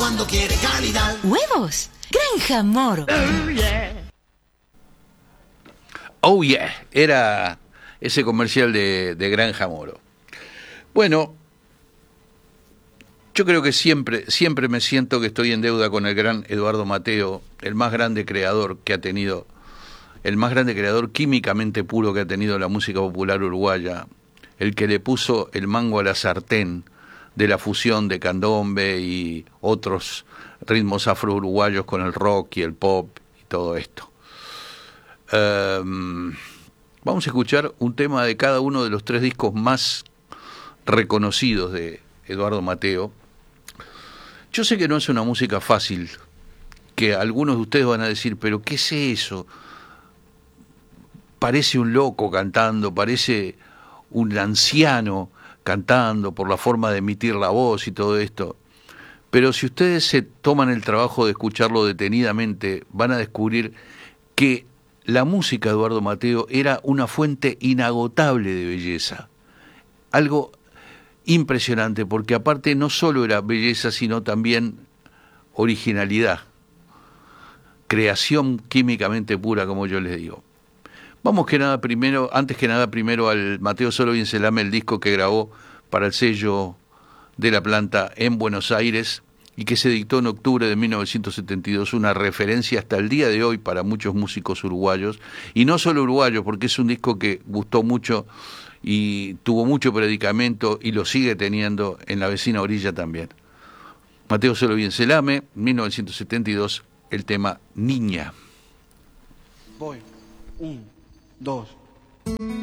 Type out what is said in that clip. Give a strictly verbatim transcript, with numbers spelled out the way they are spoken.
cuando quiere calidad. ¿Huevos? Granja Moro. Oh yeah. Oh yeah, era ese comercial de, de Granja Moro. Bueno, yo creo que siempre, siempre me siento que estoy en deuda con el gran Eduardo Mateo, el más grande creador que ha tenido, el más grande creador químicamente puro que ha tenido la música popular uruguaya, el que le puso el mango a la sartén de la fusión de candombe y otros ritmos afro-uruguayos con el rock y el pop y todo esto. Um, vamos a escuchar un tema de cada uno de los tres discos más reconocidos de Eduardo Mateo. Yo sé que no es una música fácil, que algunos de ustedes van a decir, pero ¿qué es eso? Parece un loco cantando, parece un anciano cantando por la forma de emitir la voz y todo esto. Pero si ustedes se toman el trabajo de escucharlo detenidamente, van a descubrir que la música de Eduardo Mateo era una fuente inagotable de belleza. Algo impresionante, porque aparte no solo era belleza, sino también originalidad, creación químicamente pura, como yo les digo. Vamos que nada primero, antes que nada primero al Mateo Solo Biencelame, el disco que grabó para el sello de La Planta en Buenos Aires y que se dictó en octubre de mil novecientos setenta y dos, una referencia hasta el día de hoy para muchos músicos uruguayos, y no solo uruguayos, porque es un disco que gustó mucho y tuvo mucho predicamento y lo sigue teniendo en la vecina orilla también. Mateo Solo Biencelame, mil novecientos setenta y dos, el tema Niña. Voy. Un, dos.